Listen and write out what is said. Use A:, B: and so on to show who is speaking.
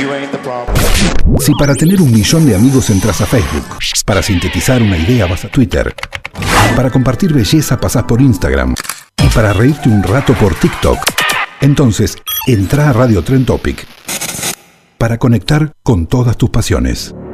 A: Si para tener 1 millón de amigos entras a Facebook, para sintetizar una idea vas a Twitter, para compartir belleza pasás por Instagram y para reírte un rato por TikTok, entonces entra a Radio Trend Topic para conectar con todas tus pasiones.